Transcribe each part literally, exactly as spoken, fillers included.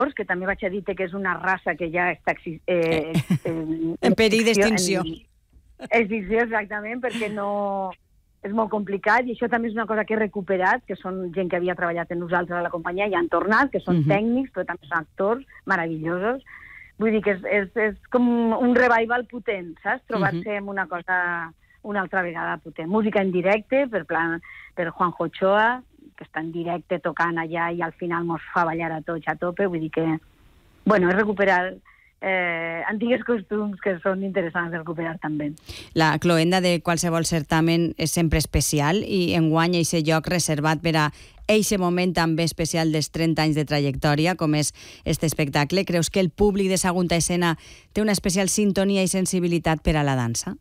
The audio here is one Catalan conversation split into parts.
actors, que també vaig a dir que és una raça que ja està eh, en, en perill d'extinció. Extinció, exactament, perquè no... és molt complicat, i això també és una cosa que he recuperat, que són gent que havia treballat amb nosaltres a la companyia i han tornat, que són uh -huh. tècnics, però també són actors meravellosos. Vull dir que és, és, és com un revival potent, saps? Trobar-se uh -huh. amb una cosa una altra vegada potent. Música en directe per, plan, per Juanjo Ochoa, que està en directe tocant allà i al final mos fa ballar a tots a tope. Vull dir que, bueno, és recuperar eh, antigues costums que són interessants de recuperar també. La cloenda de qualsevol certamen és sempre especial i enguany aquest lloc reservat per a eixe moment també especial dels trenta anys de trajectòria, com és aquest espectacle. Creus que el públic de Segunda Escena té una especial sintonia i sensibilitat per a la dansa?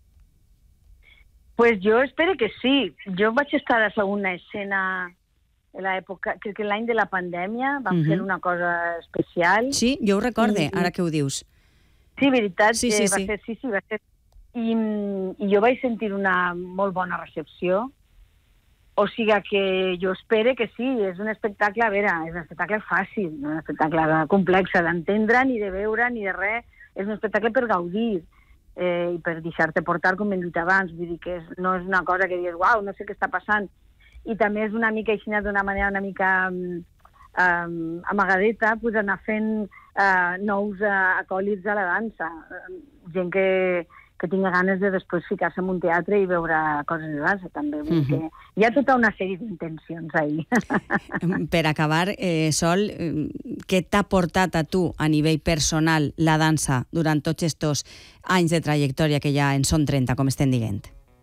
Pues jo espero que sí. Jo vaig estar a Segunda Escena en l'època, crec que l'any de la pandèmia, vam uh -huh. fer una cosa especial. Sí, jo ho recorde, I, ara que ho dius. Sí, veritat, sí, sí, va sí. ser, sí, sí, va ser. I, I jo vaig sentir una molt bona recepció. O sigui que jo espero que sí, és un espectacle, a veure, és un espectacle fàcil, no és un espectacle complex d'entendre, ni de veure, ni de res. És un espectacle per gaudir eh, i per deixar-te portar, com hem dit abans. Vull dir que és, no és una cosa que digues, uau, no sé què està passant. I també és una mica així, d'una manera una mica um, um, amagadeta, pues, anar fent uh, nous uh, acòlits a la dansa. Uh, gent que, que tinga ganes de després ficar-se en un teatre i veure coses de dansa, també. Vull dir que hi ha tota una sèrie d'intencions ahí. Per acabar, eh, Sol, què t'ha portat a tu, a nivell personal, la dansa durant tots aquests anys de trajectòria, que ja en són trenta, com estem dient?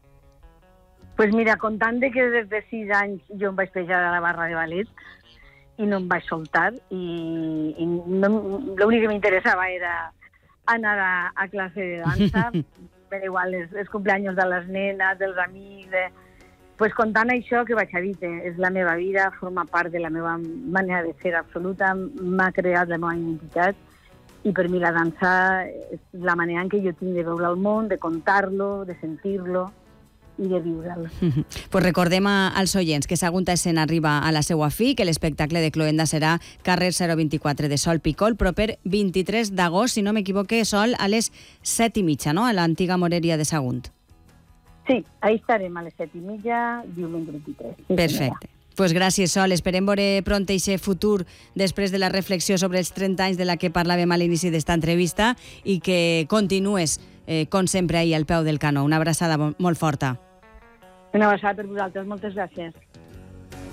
Pues mira, comptant que des de sis anys jo em vaig pejar a la barra de ballet i no em vaig soltar, i, i no, l'únic que m'interessava era anar a, a classe de dansa, per igual els, els cumpleaños de les nenes, dels amics... De... Pues comptant això, que vaig a dir, és la meva vida, forma part de la meva manera de ser absoluta, m'ha creat la meva identitat, i per mi la dansa és la manera en què jo tinc de veure el món, de contar-lo, de sentir-lo, i de viure'l. Pues recordem als oients que Segunda Escena arriba a la seva fi, que l'espectacle de cloenda serà carrer zero vint-i-quatre de Sol Picol, proper vint-i-tres d'agost, si no m'equivoque, Sol, a les set i mitja, no?, a l'antiga Moreria de Sagunt. Sí, ahí estarem a les set i mitja, diumenge vint-i-tres. Sí, perfecte. Pues gràcies, Sol. Esperem veure pront aquest futur després de la reflexió sobre els trenta anys de la que parlàvem a l'inici d'esta entrevista, i que continues, eh, com sempre, ahir al peu del canó. Una abraçada molt forta. Una abraçada per vosaltres. Moltes gràcies.